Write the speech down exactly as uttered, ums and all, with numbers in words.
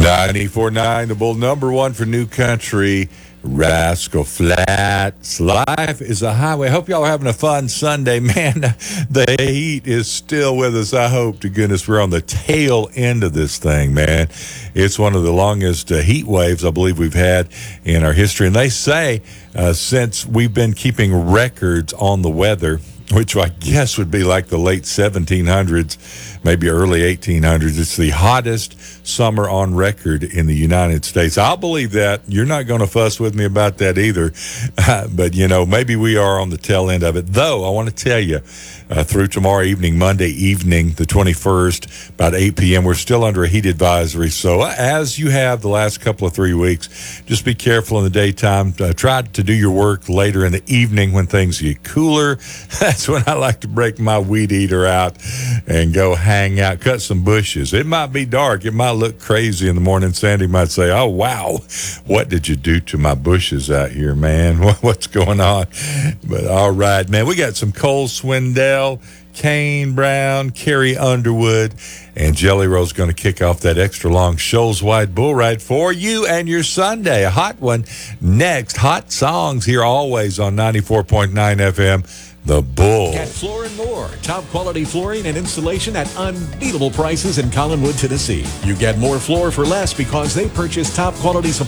ninety-four point nine, the Bull, number one for New Country, Rascal Flatts. Life is a highway. Hope y'all are having a fun Sunday. Man, the heat is still with us. I hope to goodness we're on the tail end of this thing, man. It's one of the longest uh, heat waves I believe we've had in our history. And they say uh, since we've been keeping records on the weather, which I guess would be like the late seventeen hundreds, maybe early eighteen hundreds. It's the hottest summer on record in the United States. I'll believe that. You're not going to fuss with me about that either. Uh, but, you know, maybe we are on the tail end of it. Though, I want to tell you, uh, through tomorrow evening, Monday evening, the twenty-first, about eight p.m., we're still under a heat advisory. So as you have the last couple of three weeks, just be careful in the daytime. Uh, try to do your work later in the evening when things get cooler. That's when I like to break my weed eater out and go hang out, cut some bushes. It might be dark. It might look crazy in the morning. Sandy might say, oh, wow, what did you do to my bushes out here, man? What's going on? But all right, man, we got some Cole Swindell, Kane Brown, Carrie Underwood, and Jelly Roll's going to kick off that extra long Shoals Wide Bull Ride for you and your Sunday. A hot one next. Hot songs here always on ninety-four point nine F M. The Bull. At Floor and More, top quality flooring and installation at unbeatable prices in Collinwood, Tennessee. You get more floor for less because they purchase top quality